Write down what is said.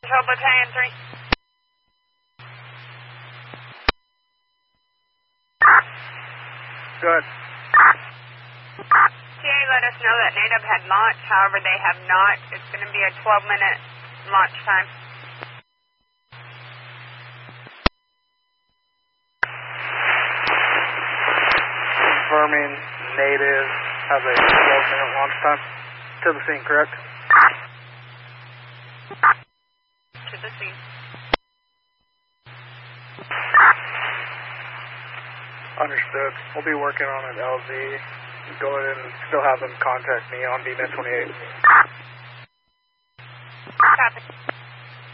Control Battalion 3. Good. TA let us know that Native had launched, however they have not. It's going to be a 12-minute launch time. Confirming Native has a 12-minute launch time. To the scene, correct? To the scene. Understood. We'll be working on an LZ. Go ahead and still have them contact me on VMID 28.